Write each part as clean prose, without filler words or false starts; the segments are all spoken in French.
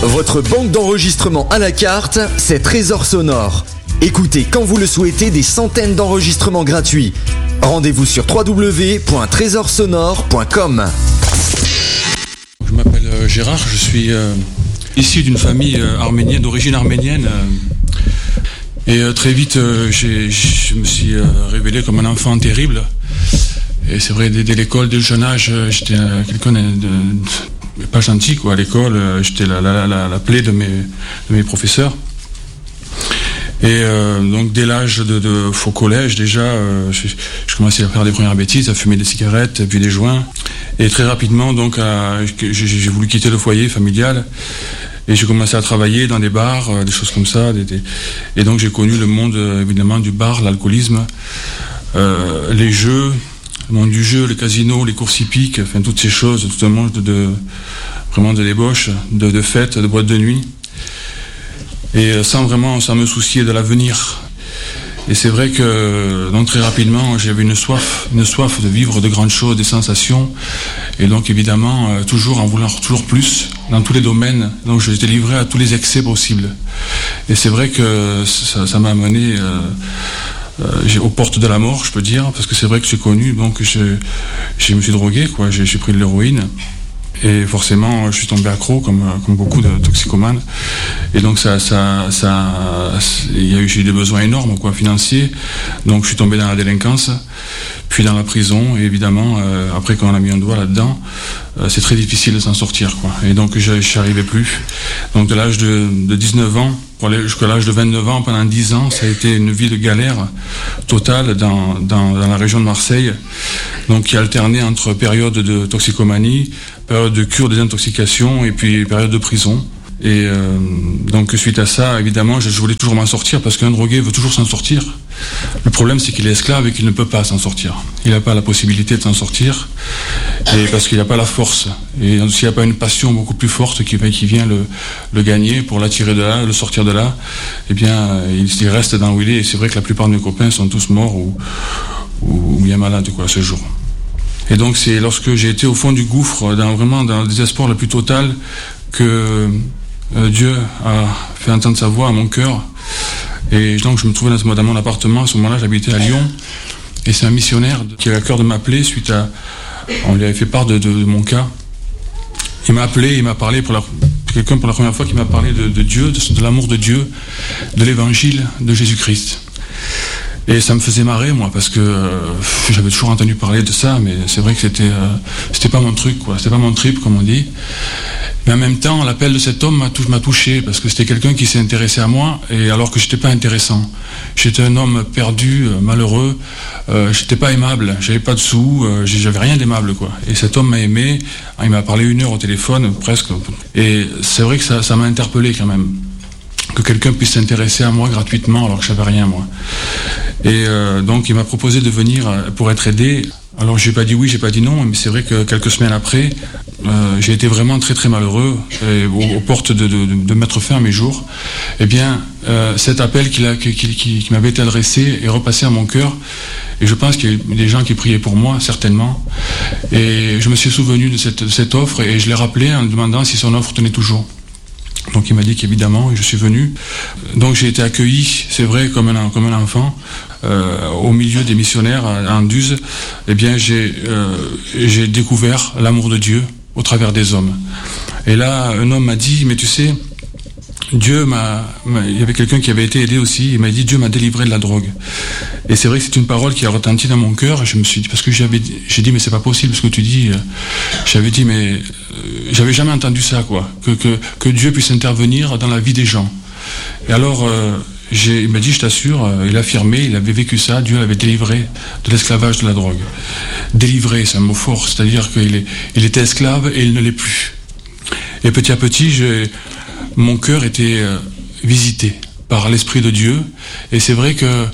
Votre banque d'enregistrement à la carte, c'est Trésor Sonore. Écoutez quand vous le souhaitez des centaines d'enregistrements gratuits. Rendez-vous sur www.trésorsonore.com. Je m'appelle Gérard, je suis issu d'une famille arménienne, d'origine arménienne. Et très vite, je me suis révélé comme un enfant terrible. Et c'est vrai, dès l'école, dès le jeune âge, j'étais quelqu'un de pas gentil, quoi. À l'école, j'étais la plaie de mes professeurs. Et donc dès l'âge de au collège déjà, je commençais à faire des premières bêtises, à fumer des cigarettes, puis des joints. Et très rapidement, donc, j'ai voulu quitter le foyer familial. Et j'ai commencé à travailler dans des bars, des choses comme ça. Et donc j'ai connu le monde, évidemment, du bar, l'alcoolisme, les jeux, le monde du jeu, les casinos, les courses hippiques, enfin toutes ces choses, tout un monde vraiment de débauche, de fêtes, de boîtes de nuit. Et sans me soucier de l'avenir. Et c'est vrai que donc très rapidement j'avais une soif de vivre de grandes choses, des sensations, et donc évidemment toujours en vouloir toujours plus dans tous les domaines. Donc j'étais livré à tous les excès possibles. Et c'est vrai que ça m'a amené aux portes de la mort, je peux dire, parce que c'est vrai que j'ai connu, donc je me suis drogué, quoi. J'ai pris de l'héroïne. Et forcément, je suis tombé accro, comme beaucoup de toxicomanes. Et donc, j'ai eu des besoins énormes, quoi, financiers. Donc, je suis tombé dans la délinquance, puis dans la prison. Et évidemment, après, quand on a mis un doigt là-dedans, c'est très difficile de s'en sortir, quoi. Et donc, je n'y arrivais plus. Donc, de l'âge de 19 ans, jusqu'à l'âge de 29 ans, pendant 10 ans, ça a été une vie de galère totale dans la région de Marseille. Donc, qui alternait entre période de toxicomanie, période de cure des intoxications et puis période de prison. Et donc suite à ça, évidemment, je voulais toujours m'en sortir parce qu'un drogué veut toujours s'en sortir. Le problème, c'est qu'il est esclave et qu'il ne peut pas s'en sortir. Il n'a pas la possibilité de s'en sortir et parce qu'il n'a pas la force. Et s'il n'y a pas une passion beaucoup plus forte qui vient le gagner pour l'attirer de là, le sortir de là, eh bien, il reste dans où il est. Et c'est vrai que la plupart de mes copains sont tous morts ou bien malades, quoi, ce jour. Et donc c'est lorsque j'ai été au fond du gouffre, vraiment dans le désespoir le plus total, que Dieu a fait entendre sa voix à mon cœur. Et donc je me trouvais dans mon appartement. À ce moment-là, j'habitais à Lyon. Et c'est un missionnaire qui a eu à cœur de m'appeler suite à... On lui avait fait part de mon cas. Il m'a appelé, il m'a parlé pour la première fois qui m'a parlé de Dieu, de l'amour de Dieu, de l'évangile de Jésus-Christ. Et ça me faisait marrer, moi, parce que j'avais toujours entendu parler de ça, mais c'est vrai que c'était pas mon truc, quoi. C'était pas mon trip, comme on dit. Mais en même temps, l'appel de cet homme m'a touché, parce que c'était quelqu'un qui s'est intéressé à moi, et alors que j'étais pas intéressant. J'étais un homme perdu, malheureux, j'étais pas aimable, j'avais pas de sous, j'avais rien d'aimable, quoi. Et cet homme m'a aimé, il m'a parlé 1 heure au téléphone, presque. Et c'est vrai que ça m'a interpellé, quand même. Que quelqu'un puisse s'intéresser à moi gratuitement alors que je savais rien, moi. Et donc il m'a proposé de venir pour être aidé. Alors j'ai pas dit oui, j'ai pas dit non, mais c'est vrai que quelques semaines après, j'ai été vraiment très très malheureux, et aux portes de mettre fin à mes jours. Eh bien, cet appel qui m'avait été adressé est repassé à mon cœur, et je pense qu'il y a des gens qui priaient pour moi, certainement. Et je me suis souvenu de cette offre, et je l'ai rappelé en me demandant si son offre tenait toujours. Donc il m'a dit qu'évidemment, et je suis venu. Donc j'ai été accueilli, c'est vrai, comme un enfant, au milieu des missionnaires à Anduze. Eh bien, j'ai découvert l'amour de Dieu au travers des hommes. Et là, un homme m'a dit, mais tu sais, Dieu il y avait quelqu'un qui avait été aidé aussi, il m'a dit, Dieu m'a délivré de la drogue. Et c'est vrai que c'est une parole qui a retenti dans mon cœur, et je me suis dit, parce que j'ai dit, mais c'est pas possible ce que tu dis. J'avais dit, mais j'avais jamais entendu ça, quoi, que Dieu puisse intervenir dans la vie des gens. Et alors, il m'a dit, je t'assure, il affirmait, il avait vécu ça, Dieu l'avait délivré de l'esclavage de la drogue. Délivré, c'est un mot fort, c'est-à-dire qu'il était esclave et il ne l'est plus. Et petit à petit, mon cœur était visité par l'Esprit de Dieu, et c'est vrai que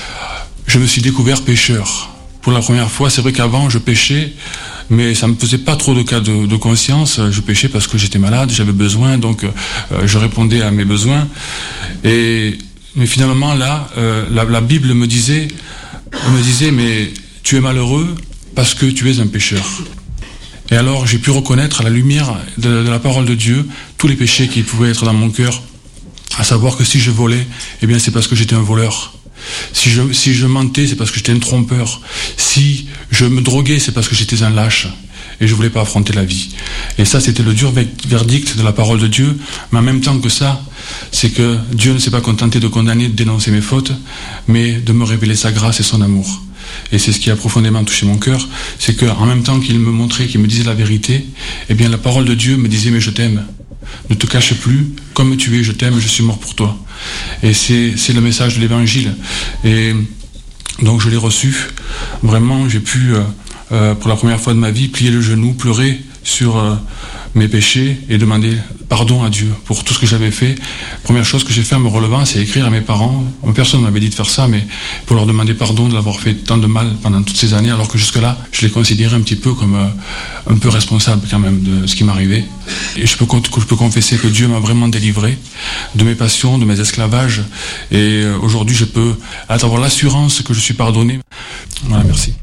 je me suis découvert pécheur. Pour la première fois, c'est vrai qu'avant je péchais, mais ça me faisait pas trop de cas de conscience. Je péchais parce que j'étais malade, j'avais besoin, donc je répondais à mes besoins. Mais finalement là, la Bible me disait, mais tu es malheureux parce que tu es un pécheur. Et alors j'ai pu reconnaître à la lumière de la parole de Dieu tous les péchés qui pouvaient être dans mon cœur, à savoir que si je volais, eh bien c'est parce que j'étais un voleur. Si je mentais, c'est parce que j'étais un trompeur. Si je me droguais, c'est parce que j'étais un lâche. Et je voulais pas affronter la vie. Et ça, c'était le dur verdict de la parole de Dieu. Mais en même temps que ça, c'est que Dieu ne s'est pas contenté de condamner, de dénoncer mes fautes, mais de me révéler sa grâce et son amour. Et c'est ce qui a profondément touché mon cœur, c'est qu'en même temps qu'il me montrait, qu'il me disait la vérité, eh bien la parole de Dieu me disait, mais je t'aime. Ne te cache plus, comme tu es, je t'aime, je suis mort pour toi. Et c'est le message de l'évangile. Et donc je l'ai reçu. Vraiment, j'ai pu, pour la première fois de ma vie, plier le genou, pleurer sur mes péchés et demander pardon à Dieu pour tout ce que j'avais fait. Première chose que j'ai fait en me relevant, c'est écrire à mes parents. Personne ne m'avait dit de faire ça, mais pour leur demander pardon de l'avoir fait tant de mal pendant toutes ces années, alors que jusque-là, je les considérais un petit peu comme un peu responsable quand même de ce qui m'arrivait. Et je peux confesser que Dieu m'a vraiment délivré de mes passions, de mes esclavages. Et aujourd'hui, je peux avoir l'assurance que je suis pardonné. Voilà, merci.